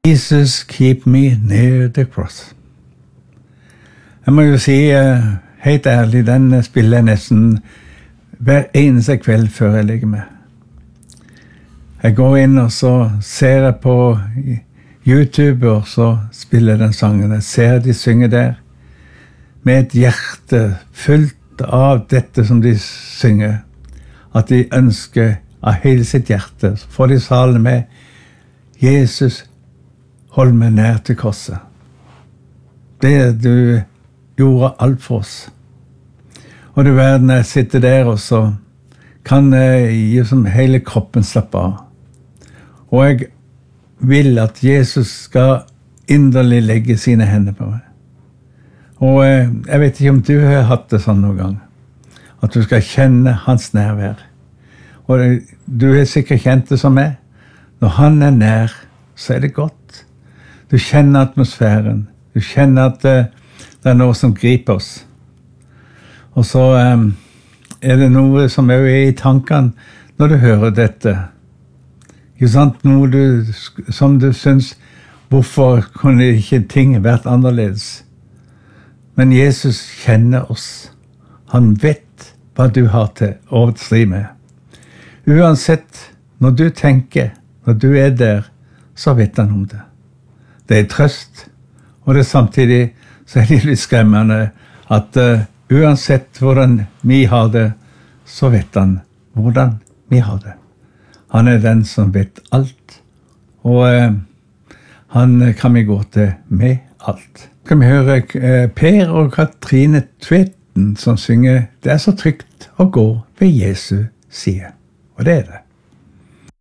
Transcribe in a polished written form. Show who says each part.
Speaker 1: Jesus, keep me near the cross. Jeg må jo si, helt ærlig, den spiller jeg nesten hver eneste kveld før jeg ligger med. Jeg går inn og så ser jeg på YouTube, og så spiller den sangen. Jeg ser de synger der, med et hjerte fullt av dette som de synger, at de ønsker av hele sitt hjerte. Så får de salen med, Jesus, hold meg nær til korset. Det du gjorde alt for oss. Og det verden jeg sitter der, og så kan jeg som hele kroppen slappe av. Og jeg vil at Jesus skal inderlig legge sine hender på meg. Og jeg vet ikke om du har hatt det sånn noen gang, at du skal kjenne hans nærvær. Og du har sikkert kjent det som meg. Når han er nær, så er det godt. Du kjenner atmosfæren. Du kjenner at det er noe som griper oss. Og så er det noe som er i tankene når du hører dette. Ikke sant? Noe som du synes, hvorfor kunne ikke ting vært annerledes? Men Jesus kjenner oss. Han vet hva du har til å stri med. Uansett, når du tenker, når du er der, så vet han om det. Det er trøst, og det er samtidig så er det litt skremmende at uansett hvordan vi har det, så vet han hvordan vi har det. Han er den som vet alt, og han kan vi gå til med alt. Skal vi høre Per og Katrine Tveten som synger «Det er så trygt å gå ved Jesu side». Og det er det.